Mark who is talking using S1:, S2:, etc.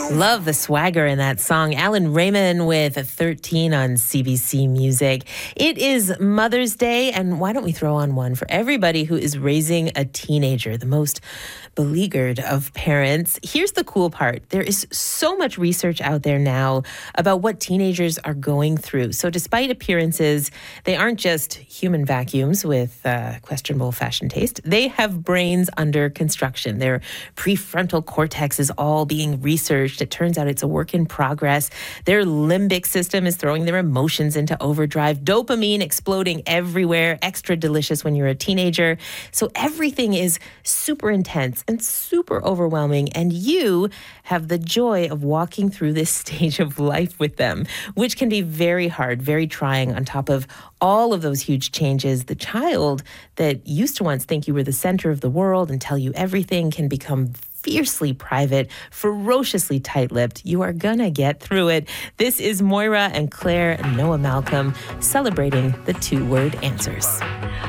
S1: Love the swagger in that song. Alan Raymond with 13 on CBC Music. It is Mother's Day, and why don't we throw on one for everybody who is raising a teenager, the most beleaguered of parents. Here's the cool part. There is so much research out there now about what teenagers are going through. So despite appearances, they aren't just human vacuums with questionable fashion taste. They have brains under construction. Their prefrontal cortex is all being researched. It turns out it's a work in progress. Their limbic system is throwing their emotions into overdrive. Dopamine exploding everywhere. Extra delicious when you're a teenager. So everything is super intense and super overwhelming. And you have the joy of walking through this stage of life with them, which can be very hard, very trying on top of all of those huge changes. The child that used to once think you were the center of the world and tell you everything can become fiercely private, ferociously tight-lipped. You are gonna get through it. This is Moira and Claire and Noah Malcolm celebrating the two-word answers.